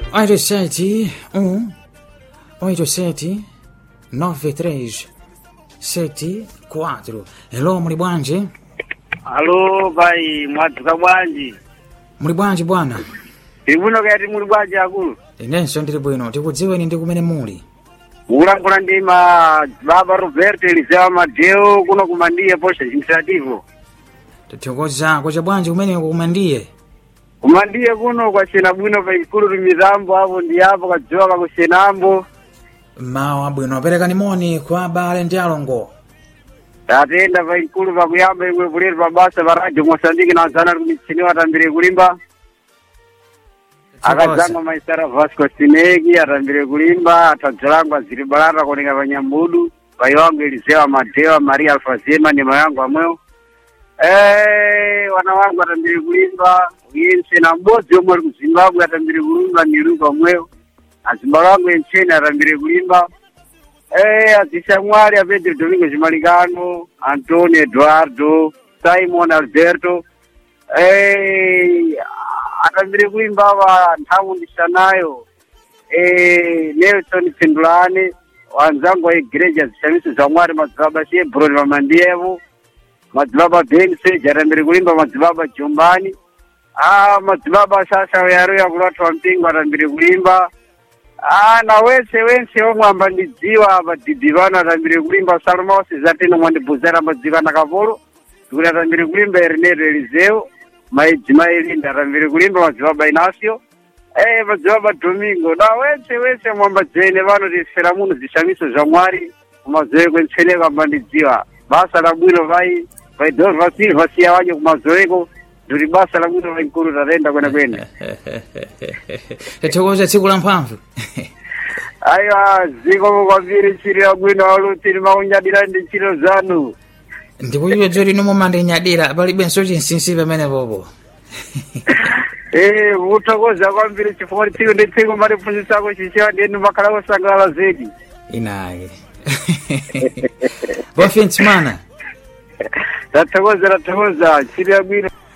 87 87 93 74. Hello, muli bwanji? Alo bai, mwadzuka bwanji? Muli bwanji bwana? Tili bwino kaya muli bwanji akulu? Inenso ndili bwino, tikudziweni ndi kumene muli. Mulangula ndima Baba Roberto Eliseo Madeo kuno kumandiye posha administrativo. Tithokoza kwa bwanji kumene kumandiye. Kumandiye kuno kwa chena bwino pa ikulu limizambo hapo ndi hapo kajoka kwa chenambo. Mawa bwino aperekani moni kwa abale ndi alongo. Tatenda pa ikulu pa kuyamba imwe bulero pa basa pa radio Mosambiki na zana kumichini watambire kulimba. Akazanga maisara Vasco Sinegi atambire kulimba atadzalangwa ziri balata koneka panyambudu payiwangu Eliseo Madeo Maria Alfazema ni mayangu amweo. Wana wangu atambire kulimba yense na mbodzi omwe ali ku Zimbabwe atambire kulimba niluka mweo. Azimbalo wangu yencheni atambire kulimba. Azishamwali a Pedro Domingos Maligano, Antonio Eduardo, Simon Alberto. Atambire kulimba wa nthawu ndishanayo. Nelson Tindulane, wanzangu wa igreja zishamiso za mwari madzibaba Shebroni Mamandievo, madzibaba Bense, atambire kulimba madzibaba Jombani. Madzibaba sasa yaruya kulatu wa mpingo atambire kulimba. Na wense omwamba ndidziwa abadidivana atambire kulimba Salmos zatino mwandibuzera madzikana Kavolo. Tukuli atambire kulimba Ernero Eliseo, Mailinda atambire kulimba madzibaba Inacio. Madzibaba Domingo. Na wense mwamba dzene vano tisfera muno zishamiso za mwari kumazoeko kwentsene kwamba ndidziwa. Basa la bwino vai Dor Silva siya waje kumazoeko. Nduri basa la bwino vaikulu tatenda kwena. Tithokoza tsiku la mphamvu. Aiwa ziko kwambiri chiri ya bwino walutiri maunyadira ndi chiro zanu. Ndipo iwe dzori nomo mande nyadira palibe nsochi nsinsi pamene popo. Uthokoza kwambiri chifukwa tsiku ndi tsiku malifunzisako chichewa ndiyeni makhala osangala zedi. Inaye. Bofintsimana. Tathokoza chiri ya bwino.